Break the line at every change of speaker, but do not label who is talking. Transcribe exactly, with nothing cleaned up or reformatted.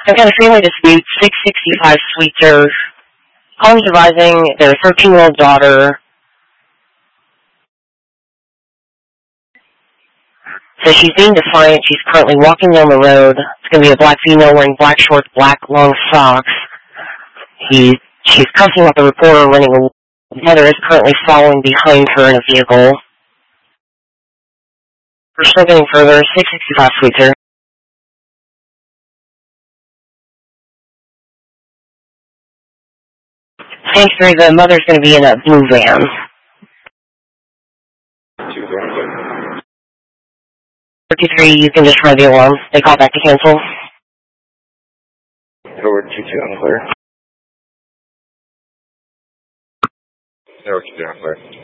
I've got a family dispute, six sixty-five Sweetser. Calling advising their thirteen-year-old daughter. So she's being defiant. She's currently walking down the road. It's going to be a black female wearing black shorts, black long socks. He, she's cussing at the reporter running away. The mother is currently following behind her in a vehicle. We're still getting further. six sixty-five Sweetser. Thanks, three. The mother's going to be in a blue van. thirty-three, you can just try the alarm. They call back to cancel.
Over to two two on clear. Over to two two on clear.